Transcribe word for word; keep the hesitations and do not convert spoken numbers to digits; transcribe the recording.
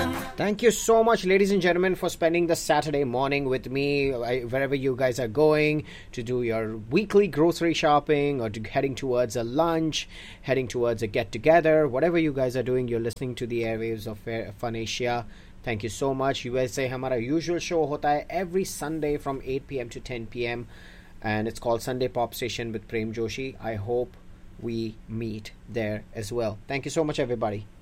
Thank you so much, ladies and gentlemen, for spending the Saturday morning with me, I, wherever you guys are going to do your weekly grocery shopping or to heading towards a lunch, heading towards a get-together, whatever you guys are doing, you're listening to the airwaves of Fun Asia. Thank you so much. U S A हमारा usual show होता है every Sunday from eight p.m. to ten p.m. and it's called Sunday Pop Station with Prem Joshi. I hope we meet there as well. Thank you so much, everybody.